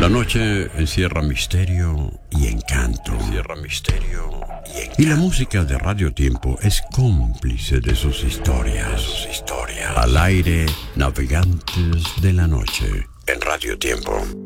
La noche encierra misterio y encanto. Y la música de Radio Tiempo es cómplice de sus historias. Al aire, navegantes de la noche en Radio Tiempo.